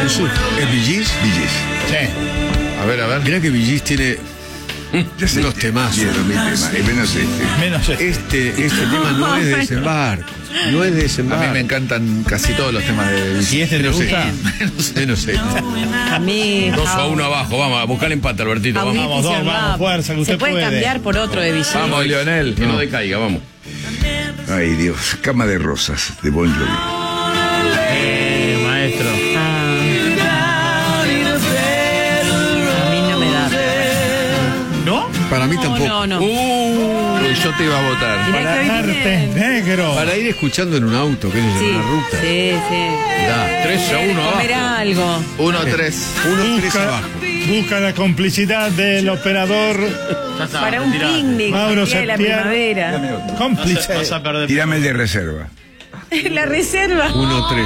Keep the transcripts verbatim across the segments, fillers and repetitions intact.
eso? ¿Es Bee Gees? Bee Gees. Sí. A ver, a ver. Mirá que Bee Gees tiene unos temazos. Quiero mi tema, y menos este. Menos este. Este, este tema no es de desembarco. No es de A desembarco. mí me encantan casi todos los temas de Bee Gees. ¿Y este te Menos gusta? este. Menos este. A mí. Dos a uno abajo, vamos a buscar el empate, Albertito. Vamos, Vamos, dos, vamos, fuerza, que usted Se puede, puede. cambiar por otro de Bee Gees. vamos Lionel, que no. No. decaiga, vamos. Ay, Dios. Cama de rosas, de Bon Jovi. Eh, maestro. Ah. A mí no me da. ¿No? Para mí tampoco. No, no, no. Uh, yo te iba a votar. Mirá Para que hoy darte tienen- negro. Para ir escuchando en un auto, que es Sí, en una ruta. sí, sí. Da, tres a uno Comer abajo. algo. Uno, tres. Uno, tres Busca, abajo. busca la complicidad del operador Ya está, Para un retirate. picnic. Mauro el día de la Septién. primavera. cómplice. Vas a perder. Tírame el de reserva. La reserva. Uno, tres.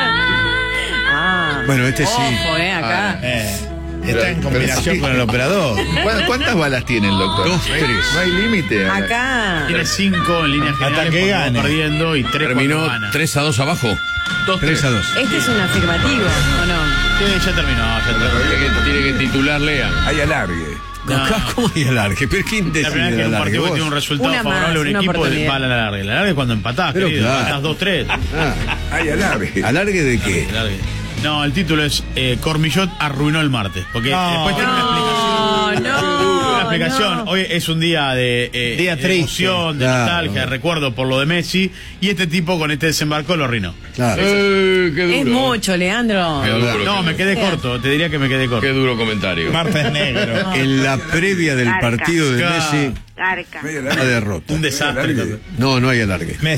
Ah. Bueno, este sí. Ojo, eh, acá. Eh, está en combinación Pero sí. con el operador. ¿Cuántas, cuántas balas tiene el doctor? Dos, tres. No hay límite. Acá. Tiene cinco en líneas generales Hasta que porque va gane. perdiendo y tres Terminó cuando gana. tres a dos abajo. Dos, Tres a dos. Este es un afirmativo, ¿o no? Sí, ya terminó, ya terminó. Tiene que, tiene que titular, Lean. Hay alargue. No. Acá, ¿cómo hay alargue? ¿Pero quién La decide primera vez que en el un alargue? partido que ¿Vos? tiene un resultado Una favorable a más, un una equipo oportunidad. va a la larga. La larga es cuando empatás, Pero querido. claro. Empatás dos tres. Ah, Hay alargue. ¿alargue de qué? No, el título es eh, Cormillot arruinó el martes. Porque No. después tiene una explicación. No, no. Una explicación. no. Hoy es un día de, eh, Día de triste. emoción, de Claro. nostalgia, de recuerdo por lo de Messi. Y este tipo con este desembarco lo arruinó. Claro. Eh, qué duro. Es mucho, Leandro. Qué duro, No, qué me quedé corto. Te diría que me quedé corto. Qué duro comentario. Martes negro. En la previa del Garca. partido de Claro. Messi, Garca. No hay la alargue. derrota. Un desastre. Alargue. No, no hay alargue.